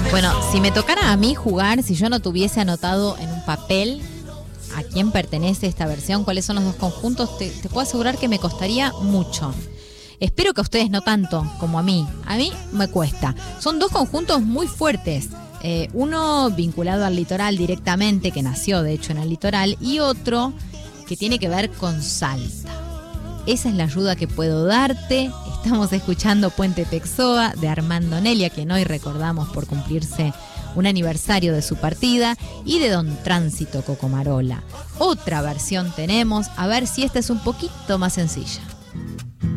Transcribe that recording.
Bueno, si me tocara a mí jugar, si yo no tuviese anotado en un papel a quién pertenece esta versión, cuáles son los dos conjuntos, te puedo asegurar que me costaría mucho. Espero que a ustedes no tanto como a mí. A mí me cuesta. Son dos conjuntos muy fuertes. Uno vinculado al litoral directamente, que nació de hecho en el litoral, y otro que tiene que ver con Salta. Esa es la ayuda que puedo darte. Estamos escuchando Puente Texoa de Armando Nelly, a quien hoy recordamos por cumplirse un aniversario de su partida, y de Don Tránsito Cocomarola. Otra versión tenemos, a ver si esta es un poquito más sencilla.